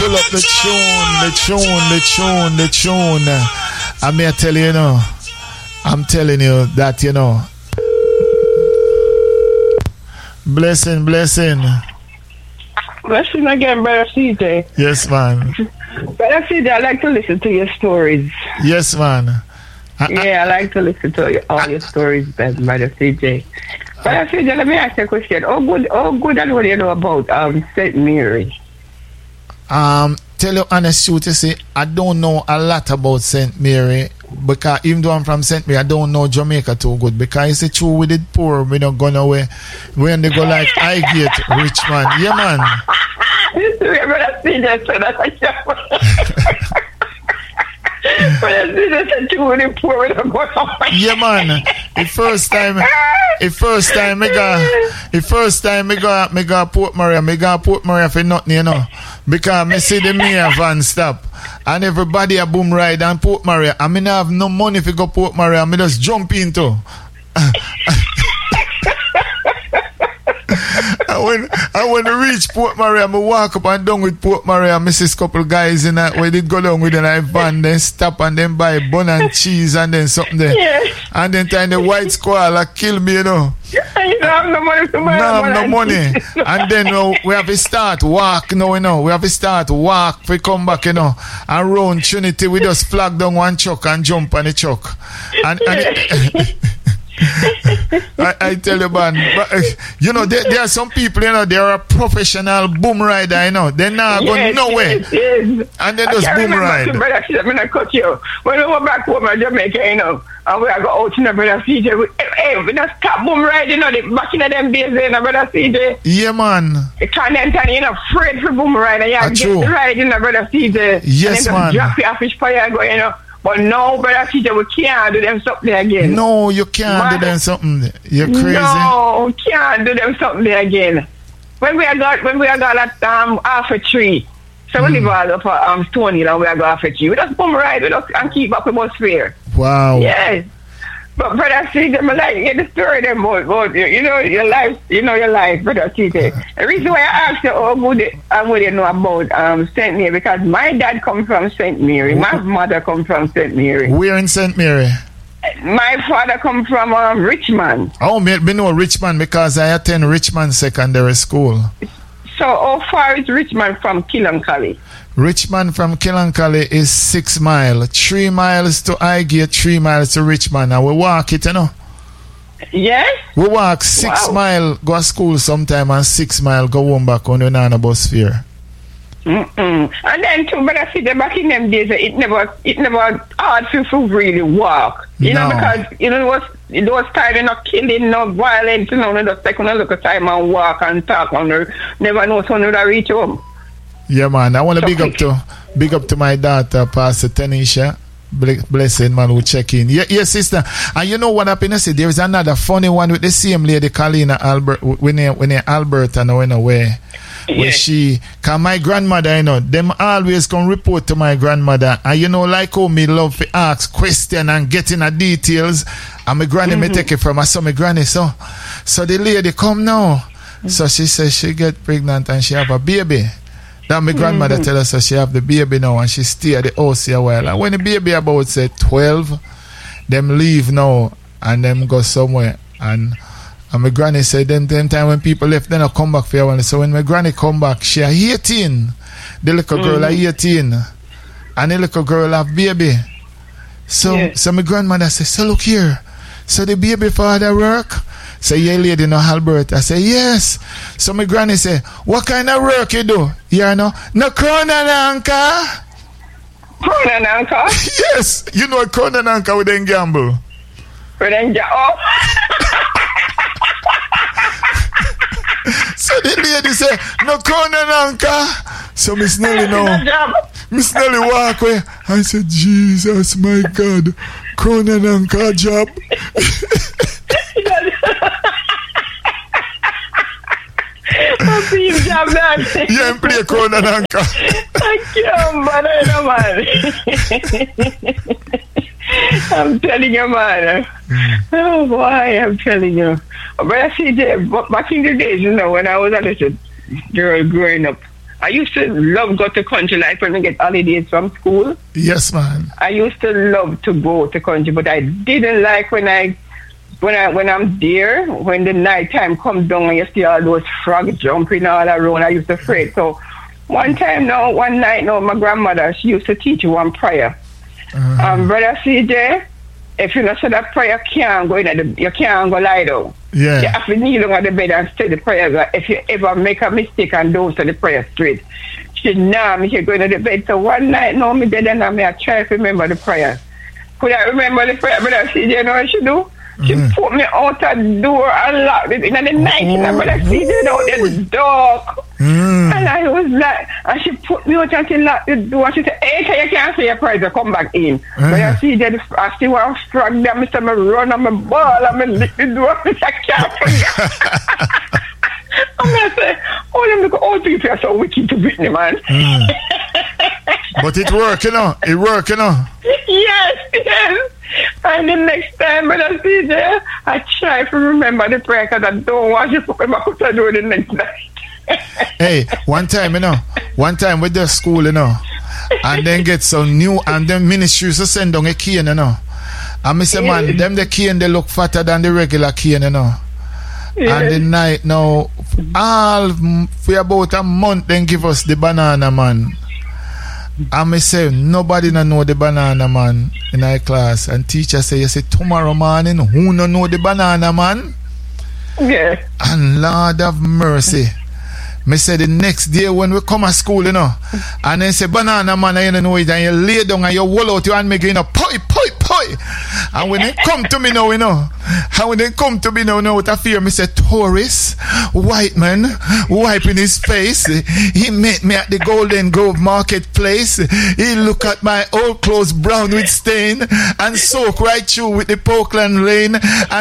pull up the tune. I may tell you, I'm telling you that, Blessing. Blessing again, Brother CJ. Yes, man. Brother CJ, I like to listen to your stories. Yes, man. I like to listen to all your stories, Brother CJ. Brother CJ, let me ask you a question. How good and what do you know about St. Mary? Tell you honest truth, you see, I don't know a lot about St. Mary, because even though I'm from St. Mary, I don't know Jamaica too good, because it's true we did poor, we don't go nowhere. When they go like Highgate, Richmond, yeah man. Yeah man, the first time me go Port Maria for nothing, because me see the mayor van stop and everybody a boom ride and Port Maria, and me not have no money if go Port Maria, me just jump into. And when I reach Port Maria, I walk up and down with Port Maria. I see a couple guys in that. We did go down with a van, then stop and then buy bun and cheese and then something there. Yes. And then time the white squall kill me, You don't have no money to buy. No money. And then we have to start walk now, We have to start walk for come back, And round Trinity, we just flag down one truck and jump on the truck. And I tell you, man, but, there are some people, they are a professional boom rider, They're not going nowhere. Yes. And they just boom ride. I'm going to cut you. When we go back home in Jamaica, and we are go out in the Brother CJ, we just stop boom riding, back in them days, Brother CJ. Yeah, man. You can't enter, afraid for boom riding. You get to ride in the Brother CJ. Yes, and man. Drop your fish fire, go, But no, Brother CJ, we can't do them something again. No, you can't do them something. You're crazy. No, can't do them something again. When we got at half a tree, so we live all up Stony, we got half a tree. We just come right with us and keep up the atmosphere. Wow. Yes. But Brother CJ, I like the story them about your life, Brother CJ. The reason why I asked you how good you know about St. Mary, because my dad come from St. Mary, my mother come from St. Mary. Where in St. Mary? My father come from Richmond. Oh, me know Richmond because I attend Richmond Secondary School. So how far is Richmond from Killancally? Richmond from Killancally is 6 miles. 3 miles to Highgate, 3 miles to Richmond. And we walk it, Yes? We walk 6 miles, go to school sometime, and 6 miles go home back on the Nana bus fare. And then too, but I see that back in them days, it never hard to really walk. Because it was time not killing, no violence, they just take on a look at time and walk and talk and never know someone will reach home. Yeah, man. I want to big up to my daughter, Pastor Tanisha. Blessed man who check in. Yeah, sister. And you know what happened? There is another funny one with the same lady, Kalina Albert, when Alberta, where she, cause my grandmother, them always come report to my grandmother. And like how me love to ask question and get in the details. And my granny may take it from her, so my granny, so the lady come now. So she says she get pregnant and she have a baby. That my grandmother tell us that she have the baby now and she stay at the house a while. And when the baby about say 12, them leave now and them go somewhere. And my granny said them time when people left, then I come back for a while. So when my granny come back, she 18. The little girl 18. And the little girl have baby. So my grandmother said, so look here. So the baby father work? So yeah, lady no Alberta. I say yes. So my granny say, what kind of work you do? No crown and anchor. Crown and anchor? Yes. You know crown and anchor with them gamble. With them gamble. So the lady say, no crown and anchor. So Miss Nelly Miss Nelly walk away. I said, Jesus, my God, crown and anchor job. Yeah, play crown and anchor. Thank you, man. I'm telling you, man. Oh boy, I'm telling you. But I see, back in the days, when I was a little girl growing up, I used to love go to country life when we get holidays from school. Yes, man. I used to love to go to country, but I didn't like when I'm there, when the night time comes down and you see all those frogs jumping all around. I used to afraid. So one night, my grandmother, she used to teach one prayer. Brother CJ, if you not say that prayer, you can't go lie down. Yeah. You have to kneel on the bed and say the prayer. If you ever make a mistake and don't say the prayer straight. She said, me should go into the bed. So one night, me dead and I try to remember the prayer. Could I remember the prayer, Brother CJ, you know what she do? She put me out the door and locked it in the night. And Brother CJ out there, the dark. And I was like, and she put me out and she locked the door. She said, hey, you can't say your prayer, so come back in. But I see that I see one frog there, I said, I run on my ball and I lick the door. I can't forget. And I say, oh, them look old people are so wicked to beat me, man. But it work, you know. It work, you know. Yes. And the next time when I see there, I try to remember the prayer because I don't want you to put my foot on the next night. Hey, one time with the school, you know, and then get some new, and then ministries to send down a cane, you know. And me say, man, them the cane, they look fatter than the regular cane, you know. And the night now, all for about a month, then give us the banana man. And me say, nobody no know the banana man in our class. And teacher say, you say, tomorrow morning, who no know the banana man? Yeah. And Lord have mercy. Me say the next day when we come at school, you know, and then say, banana man, you know it, and you lay down and you roll out your hand, make you know, poi. And when they come to me now, you know, with a fear, me say, tourist, white man, wiping his face. He met me at the Golden Grove Marketplace. He look at my old clothes brown with stain and soak right through with the Portland rain. And